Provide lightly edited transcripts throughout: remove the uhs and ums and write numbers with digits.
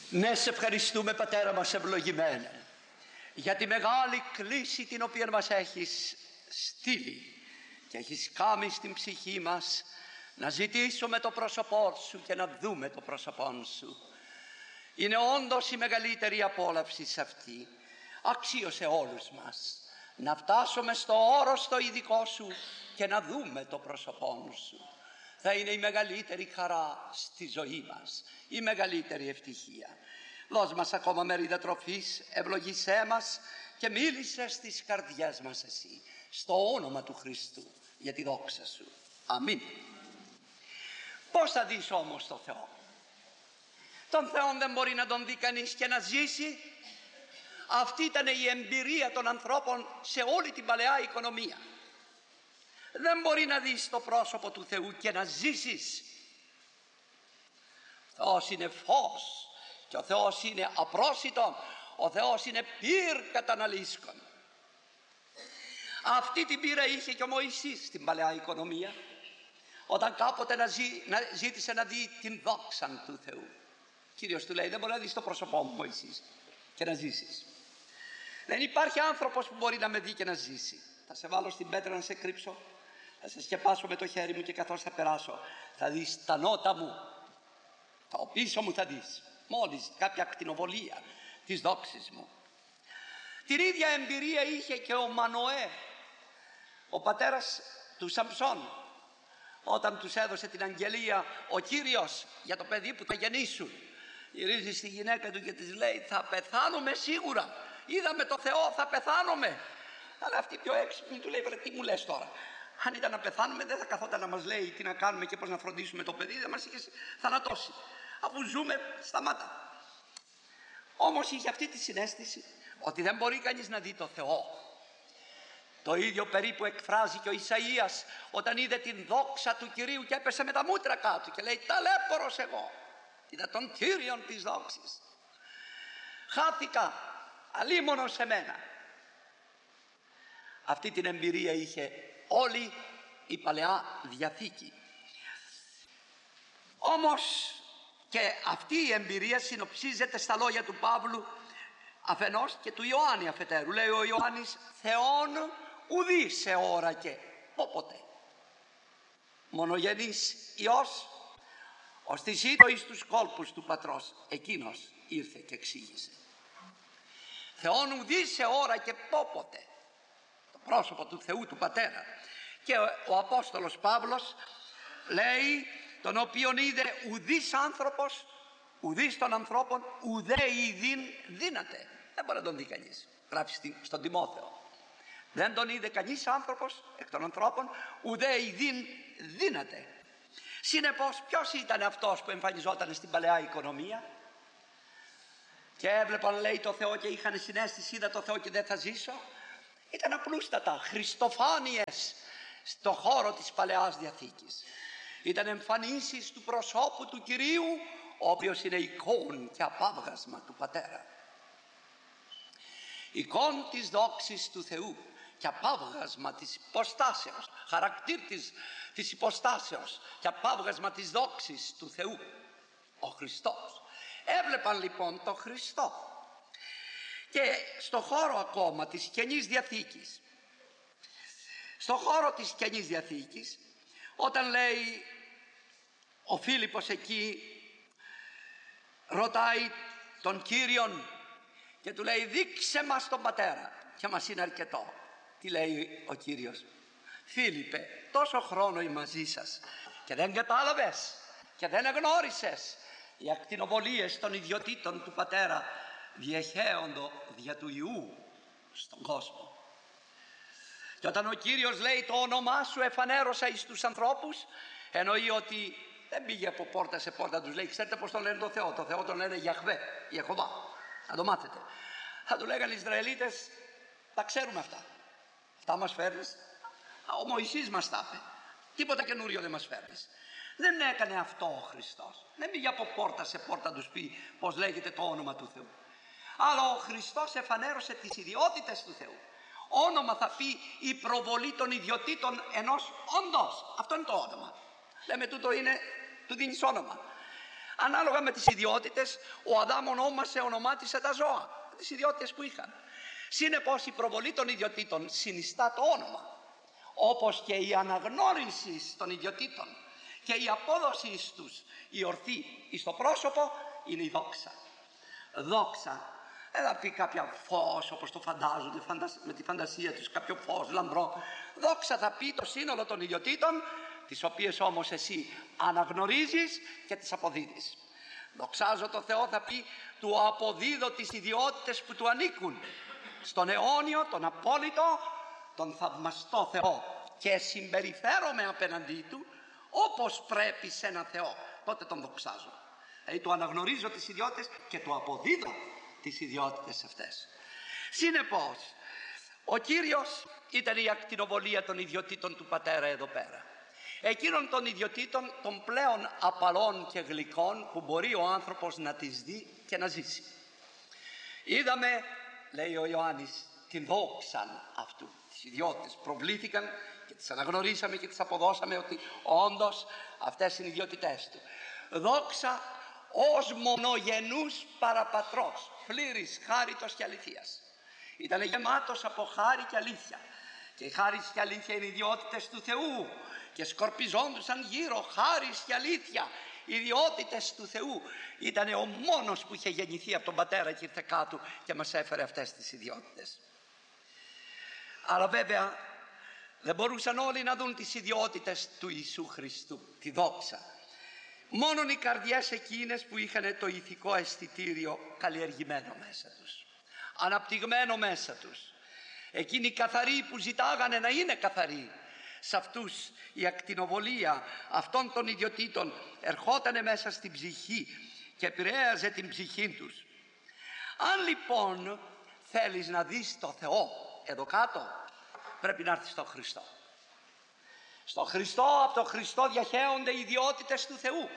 Ναι, σε ευχαριστούμε, Πατέρα μας ευλογημένε, για τη μεγάλη κλίση την οποία μας έχεις στείλει και έχεις κάνει στην ψυχή μας να ζητήσουμε το πρόσωπό σου και να δούμε το πρόσωπό σου. Είναι όντως η μεγαλύτερη απόλαυση σε αυτή. Αξίωσε όλους μας να φτάσουμε στο όρος το ειδικό σου και να δούμε το πρόσωπό σου. Θα είναι η μεγαλύτερη χαρά στη ζωή μας, η μεγαλύτερη ευτυχία. Δώσ' μας ακόμα μερίδα τροφής, ευλογήσέ μας και μίλησε στις καρδιές μας εσύ, στο όνομα του Χριστού, για τη δόξα σου. Αμήν. Πώς θα δεις όμως τον Θεό? Τον Θεό δεν μπορεί να τον δει κανείς και να ζήσει. Αυτή ήταν η εμπειρία των ανθρώπων σε όλη την παλαιά οικονομία. Δεν μπορεί να δεις το πρόσωπο του Θεού και να ζήσεις. Ο Θεός είναι φως και ο Θεός είναι απρόσιτο, ο Θεός είναι πυρ καταναλύσκων. Αυτή την πύρα είχε και ο Μωυσής στην παλαιά οικονομία, όταν κάποτε ζήτησε να δει την δόξα του Θεού. Κύριος του λέει: δεν μπορεί να δεις το πρόσωπό μου, Μωυσής, και να ζήσεις. Δεν υπάρχει άνθρωπος που μπορεί να με δει και να ζήσει. Θα σε βάλω στην πέτρα να σε κρύψω, θα σε σκεπάσω με το χέρι μου και καθώς θα περάσω θα δεις τα νότα μου, το πίσω μου θα δεις μόλις κάποια ακτινοβολία της δόξης μου. Την ίδια εμπειρία είχε και ο Μανωέ, ο πατέρας του Σαμψών, όταν τους έδωσε την αγγελία ο Κύριος για το παιδί που θα γεννήσουν. Γυρίζει στη γυναίκα του και της λέει: θα πεθάνουμε σίγουρα, είδαμε το Θεό, θα πεθάνουμε. Αλλά αυτή πιο έξυπνη του λέει: βρε, τι μου λες τώρα? Αν ήταν να πεθάνουμε δεν θα καθόταν να μας λέει τι να κάνουμε και πώς να φροντίσουμε το παιδί, δεν μας είχε θανατώσει. Αφού ζούμε, σταμάτα. Όμως είχε αυτή τη συναίσθηση ότι δεν μπορεί κανείς να δει το Θεό. Το ίδιο περίπου εκφράζει και ο Ισαΐας όταν είδε την δόξα του Κυρίου και έπεσε με τα μούτρα κάτω και λέει: ταλέπορος εγώ, είδα τον Κύριον της δόξης. Χάθηκα, αλίμονος σε μένα. Αυτή την εμπειρία είχε όλη η Παλαιά Διαθήκη. Όμως και αυτή η εμπειρία συνοψίζεται στα λόγια του Παύλου αφενός και του Ιωάννη αφετέρου. Λέει ο Ιωάννης: Θεόν ουδή σε όρακε όποτε. Μονογενής Υιός, ως τη ζήτω εις τους κόλπους του Πατρός, εκείνος ήρθε και εξήγησε. Θεόν ουδή σε όρακε όποτε. Το πρόσωπο του Θεού του Πατέρα. Και ο Απόστολος Παύλος λέει: τον οποίον είδε ουδής άνθρωπος, ουδής των ανθρώπων, ουδέ ειδήν δύναται. Δεν μπορεί να τον δει κανείς. Γράφει στον Τιμόθεο. Δεν τον είδε κανείς άνθρωπος εκ των ανθρώπων, ουδέ ειδήν δύναται. Συνεπώς, ποιος ήταν αυτός που εμφανιζόταν στην παλαιά οικονομία και έβλεπαν, λέει, το Θεό και είχαν συναίσθηση: είδα το Θεό και δεν θα ζήσω? Ήταν απλούστατα χριστοφάνειες στο χώρο της Παλαιάς Διαθήκης. Ήταν εμφανίσεις του προσώπου του Κυρίου, ο οποίος είναι εικόν και απάβγασμα του Πατέρα. Εικόν της δόξης του Θεού και απάβγασμα της υποστάσεως, χαρακτήρ της υποστάσεως και απάβγασμα της δόξης του Θεού, ο Χριστός. Έβλεπαν λοιπόν τον Χριστό. Και στο χώρο ακόμα της Καινής Διαθήκης, στο χώρο της Καινής Διαθήκης, όταν λέει ο Φίλιππος εκεί, ρωτάει τον Κύριον και του λέει: δείξε μας τον Πατέρα και μας είναι αρκετό. Τι λέει ο Κύριος? Φίλιππε, τόσο χρόνο είμαι μαζί σας και δεν κατάλαβες και δεν εγνώρισες. Οι ακτινοβολίες των ιδιωτήτων του Πατέρα διεχέοντο δια του Ιού στον κόσμο. Και όταν ο Κύριος λέει: το όνομά σου εφανέρωσα εις τους ανθρώπους, εννοεί ότι δεν πήγε από πόρτα σε πόρτα, τους λέει: ξέρετε πώς τον λένε το Θεό? Το Θεό τον λένε Γιαχβέ, Ιεχωβά. Να το μάθετε. Θα του λέγανε οι Ισραηλίτες: τα ξέρουμε αυτά. Αυτά μας φέρνεις? Ο Μωυσής μας τα είπε. Τίποτα καινούριο δεν μας φέρνεις. Δεν έκανε αυτό ο Χριστός. Δεν πήγε από πόρτα σε πόρτα τους πει πώς λέγεται το όνομα του Θεού. Αλλά ο Χριστός εφανέρωσε τις ιδιότητες του Θεού. Όνομα θα πει η προβολή των ιδιωτήτων ενός όντως. Αυτό είναι το όνομα. Λέμε τούτο είναι, του δίνεις όνομα. Ανάλογα με τις ιδιότητες, ο Αδάμ ονομάτισε τα ζώα, τις ιδιότητες που είχαν. Συνεπώς η προβολή των ιδιοτήτων συνιστά το όνομα, όπως και η αναγνώριση των ιδιοτήτων και η απόδοση τους, η ορθή εις το πρόσωπο, είναι η δόξα. Δόξα, δεν θα πει κάποια φως όπως το φαντάζονται με τη φαντασία τους, κάποιο φως λαμπρό. Δόξα θα πει το σύνολο των ιδιοτήτων, τις οποίες όμως εσύ αναγνωρίζεις και τις αποδίδεις. Δοξάζω το Θεό θα πει του αποδίδω τις ιδιότητες που του ανήκουν στον αιώνιο, τον απόλυτο, τον θαυμαστό Θεό, και συμπεριφέρομαι απέναντί του όπως πρέπει σε ένα Θεό. Τότε τον δοξάζω. Δηλαδή του αναγνωρίζω τις ιδιότητες και του αποδίδω τις ιδιότητες αυτές. Συνεπώς, ο Κύριος ήταν η ακτινοβολία των ιδιοτήτων του Πατέρα εδώ πέρα. Εκείνων των ιδιοτήτων των πλέον απαλών και γλυκών που μπορεί ο άνθρωπος να τις δει και να ζήσει. Είδαμε, λέει ο Ιωάννης, την δόξα αυτού. Τις ιδιότητες προβλήθηκαν και τις αναγνωρίσαμε και τις αποδώσαμε ότι όντως αυτές είναι οι ιδιότητές του. Δόξα ως μονογενούς παραπατρός, πλήρης χάριτος και αληθείας. Ήταν γεμάτος από χάρη και αλήθεια. Και η χάρη και αλήθεια είναι οι ιδιότητες του Θεού και σκορπιζόντουσαν γύρω χάρις και αλήθεια. Οι ιδιότητες του Θεού. Ήταν ο μόνος που είχε γεννηθεί από τον Πατέρα και ήρθε κάτω και μας έφερε αυτές τις ιδιότητες. Αλλά βέβαια δεν μπορούσαν όλοι να δουν τις ιδιότητες του Ιησού Χριστού, τη δόξα. Μόνον οι καρδιές εκείνες που είχαν το ηθικό αισθητήριο καλλιεργημένο μέσα τους, αναπτυγμένο μέσα τους, εκείνοι οι καθαροί που ζητάγανε να είναι καθαροί, σε αυτούς η ακτινοβολία αυτών των ιδιοτήτων ερχότανε μέσα στην ψυχή και επηρέαζε την ψυχή τους. Αν λοιπόν θέλεις να δεις το Θεό εδώ κάτω, πρέπει να έρθεις στον Χριστό. Στο Χριστό, από τον Χριστό διαχέονται οι ιδιότητες του Θεού.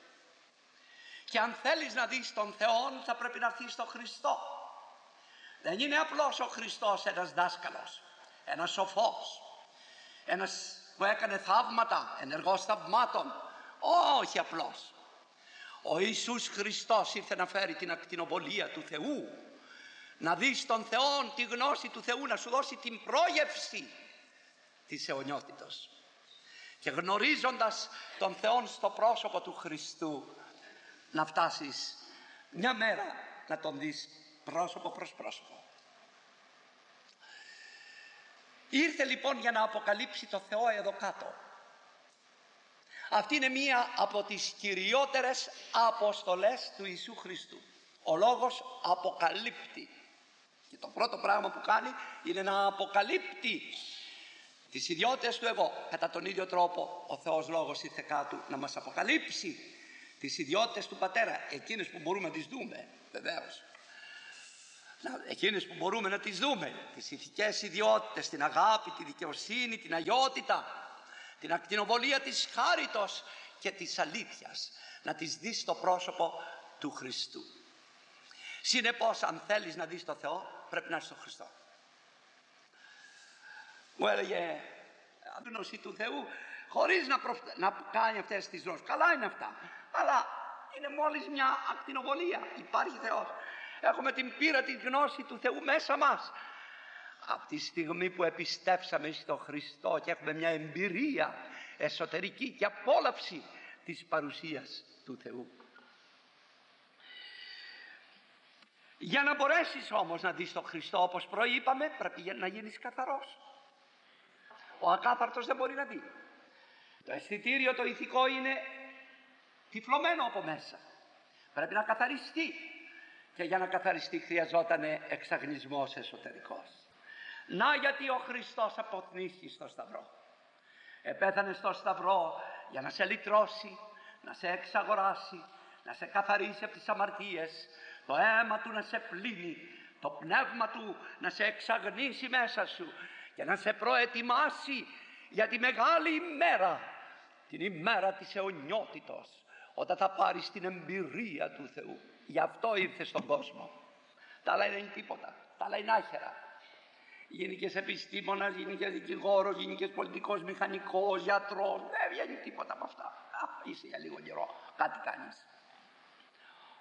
Και αν θέλεις να δεις τον Θεό, θα πρέπει να έρθεις στον Χριστό. Δεν είναι απλώς ο Χριστός ένας δάσκαλος, ένας σοφός, ένας που έκανε θαύματα, ενεργός θαυμάτων. Όχι απλώς. Ο Ιησούς Χριστός ήρθε να φέρει την ακτινοβολία του Θεού. Να δεις τον Θεό, τη γνώση του Θεού, να σου δώσει την πρόγευση της αιωνιότητος. Και γνωρίζοντας τον Θεό στο πρόσωπο του Χριστού, να φτάσεις μια μέρα να τον δεις πρόσωπο προς πρόσωπο. Ήρθε λοιπόν για να αποκαλύψει το Θεό εδώ κάτω. Αυτή είναι μία από τις κυριότερες αποστολές του Ιησού Χριστού. Ο λόγος αποκαλύπτει. Και το πρώτο πράγμα που κάνει είναι να αποκαλύπτει τις ιδιότητες του εγώ. Κατά τον ίδιο τρόπο ο Θεός Λόγος ήρθε κάτω να μας αποκαλύψει τις ιδιότητες του Πατέρα, εκείνες που μπορούμε να τις δούμε, βεβαίως. Εκείνες που μπορούμε να τις δούμε, τις ηθικές ιδιότητες, την αγάπη, τη δικαιοσύνη, την αγιότητα, την ακτινοβολία της χάριτος και της αλήθειας, να τις δεις στο πρόσωπο του Χριστού. Συνεπώς, αν θέλεις να δεις το Θεό, πρέπει να είσαι στον Χριστό. Μου έλεγε γνώση του Θεού χωρίς να κάνει αυτές τις γνώσεις. Καλά είναι αυτά, αλλά είναι μόλις μια ακτινοβολία. Υπάρχει Θεός. Έχουμε την πείρα, τη γνώση του Θεού μέσα μας. Από τη στιγμή που επιστέψαμε στον Χριστό και έχουμε μια εμπειρία εσωτερική και απόλαυση της παρουσίας του Θεού. Για να μπορέσεις όμως να δεις τον Χριστό, όπως προείπαμε, πρέπει να γίνεις καθαρός. Ο ακάθαρτος δεν μπορεί να δει. Το αισθητήριο το ηθικό είναι τυφλωμένο από μέσα. Πρέπει να καθαριστεί. Και για να καθαριστεί χρειαζόταν εξαγνισμός εσωτερικός. Να γιατί ο Χριστός αποθνίστηκε στο Σταυρό. Επέθανε στο Σταυρό για να σε λυτρώσει, να σε εξαγοράσει, να σε καθαρίσει από τις αμαρτίες, το αίμα του να σε πλύνει, το πνεύμα του να σε εξαγνίσει μέσα σου και να σε προετοιμάσει για τη μεγάλη ημέρα, την ημέρα της αιωνιότητος, όταν θα πάρεις την εμπειρία του Θεού. Γι' αυτό ήρθε στον κόσμο. Τα άλλα δεν είναι τίποτα, τα άλλα είναι άχερα. Γίνηκες επιστήμονας, γίνηκες δικηγόρος, γίνηκες πολιτικός, μηχανικός, γιατρός, δεν βγαίνει τίποτα από αυτά. Είσαι για λίγο καιρό, κάτι κάνεις.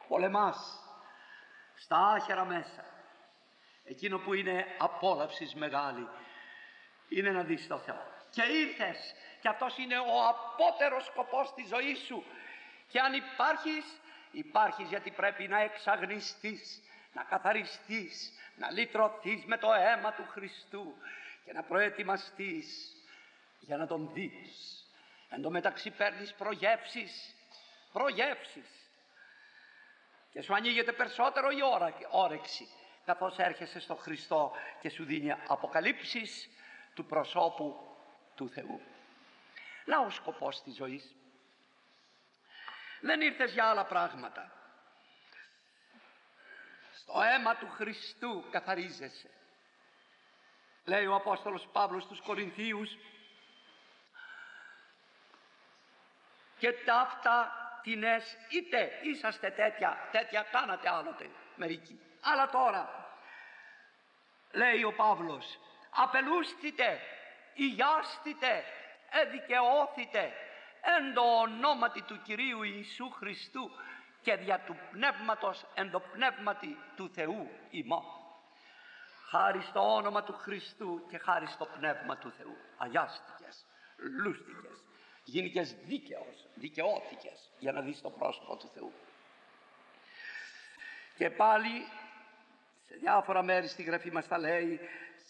πολεμάς στα άχερα μέσα. Εκείνο που είναι απόλαυσης μεγάλη είναι να δεις το Θεό. Και ήρθες, και αυτός είναι ο απότερος σκοπός της ζωής σου. Και αν υπάρχεις γιατί πρέπει να εξαγνιστείς, να καθαριστείς, να λυτρωθείς με το αίμα του Χριστού και να προετοιμαστείς για να τον δεις. Εν τω μεταξύ παίρνεις προγεύσεις και σου ανοίγεται περισσότερο η όρεξη καθώς έρχεσαι στο Χριστό και σου δίνει αποκαλύψεις του προσώπου του Θεού. Να ο σκοπός της ζωής. Δεν ήρθες για άλλα πράγματα. Στο αίμα του Χριστού καθαρίζεσαι. Λέει ο Απόστολος Παύλος στους Κορινθίους, και ταύτα τινές είτε είσαστε τέτοια κάνατε άλλοτε μερικοί, αλλά τώρα λέει ο Παύλος, απελούστητε, ηγιάστητε, εδικαιώθητε εν το ονόματι του Κυρίου Ιησού Χριστού και δια του πνεύματος εν το πνεύματι του Θεού ημών. Χάρη στο όνομα του Χριστού και χάρη στο πνεύμα του Θεού αγιάστηκες, λούστηκες, γίνηκες δικαιώθηκες για να δεις το πρόσωπο του Θεού. Και πάλι σε διάφορα μέρη στη Γραφή μας τα λέει,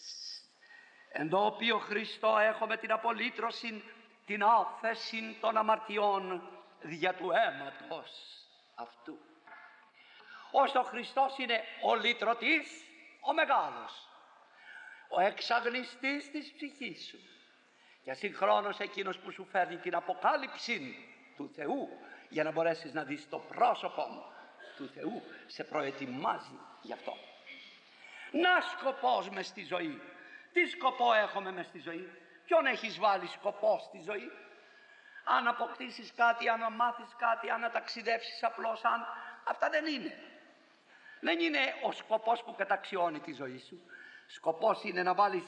εν το οποίο Χριστό έχουμε την απολύτρωση, την άφεση των αμαρτιών δια του αίματος αυτού. Ώστε ο Χριστός είναι ο λυτρωτής, ο μεγάλος, ο εξαγνιστής της ψυχής σου και συγχρόνως εκείνος που σου φέρνει την αποκάλυψη του Θεού για να μπορέσεις να δεις το πρόσωπο του Θεού, σε προετοιμάζει γι' αυτό. Να σκοπός μες στη ζωή. Τι σκοπό έχουμε μες στη ζωή? Ποιον έχεις βάλει σκοπό στη ζωή? Αν αποκτήσεις κάτι, αν μάθεις κάτι, αν ταξιδεύσεις απλώς, αυτά δεν είναι. Δεν είναι ο σκοπός που καταξιώνει τη ζωή σου. Σκοπός είναι να βάλεις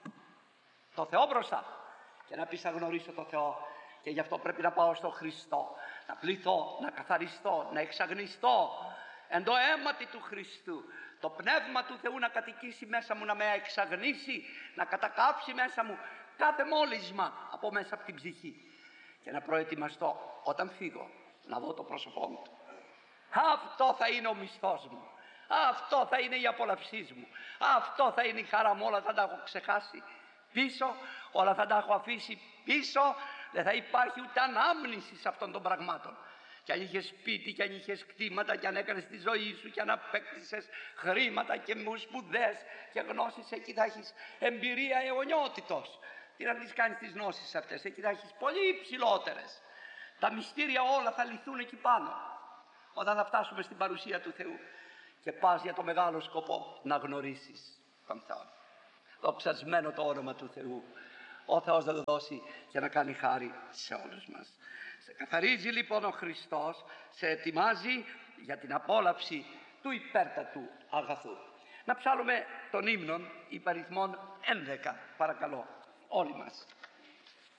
το Θεό μπροστά και να πεις, θα γνωρίσω το Θεό και γι' αυτό πρέπει να πάω στο Χριστό, να πληθώ, να καθαριστώ, να εξαγνιστώ εν το αίματι του Χριστού, το πνεύμα του Θεού να κατοικήσει μέσα μου, να με εξαγνίσει, να κατακάψει μέσα μου κάθε μόλυσμα από μέσα από την ψυχή και να προετοιμαστώ όταν φύγω να δω το πρόσωπό μου. Αυτό θα είναι ο μισθός μου, αυτό θα είναι η απολαυσή μου, αυτό θα είναι η χαρά μου. Όλα θα τα έχω ξεχάσει πίσω, όλα θα τα έχω αφήσει πίσω, δεν θα υπάρχει ούτε ανάμνηση σε αυτών των πραγμάτων. Και αν είχες σπίτι, και αν είχες κτήματα, και αν έκανες τη ζωή σου, και αν απέκτησες χρήματα και σπουδές και γνώσεις, εκεί θα έχεις εμπειρία αιωνιότητος. Τι να τις κάνεις τις γνώσεις αυτές? Εκεί θα έχεις πολύ υψηλότερες. Τα μυστήρια όλα θα λυθούν εκεί πάνω, όταν θα φτάσουμε στην παρουσία του Θεού και πας για το μεγάλο σκοπό να γνωρίσεις τον Θεό. Δοξασμένο το όνομα του Θεού. Ο Θεός θα το δώσει και να κάνει χάρη σε όλους μας. Σε καθαρίζει λοιπόν ο Χριστός, σε ετοιμάζει για την απόλαυση του υπέρτατου αγαθού. Να ψάλουμε τον ύμνον υπαριθμών 11, παρακαλώ, όλοι μας.